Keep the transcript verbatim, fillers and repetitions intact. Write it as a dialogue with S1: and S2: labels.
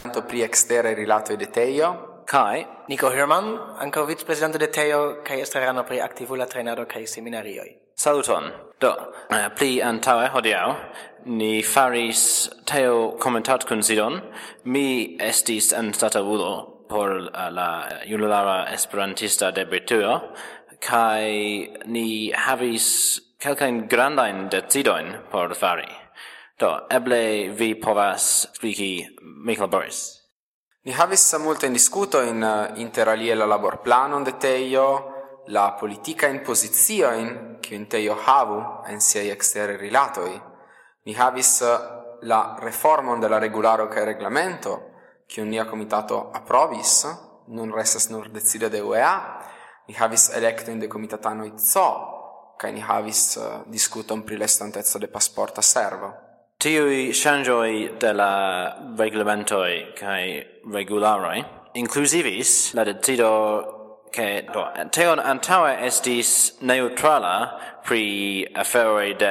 S1: Pri extere rilato de teio.
S2: Kai
S3: Nico Herman, anco vice-presidente de Teo, kai esterano pri activula trainado kai seminarioi.
S2: Saluton. Do, uh, pli antaue hodiau, ni faris Teo commentat considon, mi estis anstatavulo por uh, la Junulara Esperantista de Britujo, kai ni havis kelkain grandain decidoin por fari. Do, eble vi povas explici Michael Boris.
S1: Ni havis multe in discuto in uh, inter alie la labor planon de teio, la politica in posizioin che in teio havu en siei extere rilatoi. Ni havis uh, la reformon de la regularo ca reglamento che un nia comitato approvis, nun restas nur decide de U E A. Ni havis electo in de comitatano zo, ca ni havis uh, discuton pri l'estantezza de passporta servo.
S2: Tiui changioi de la reglamentoi kai regularoi inclusivis la decido che do Teo antaue estis neutrala pri aferoi de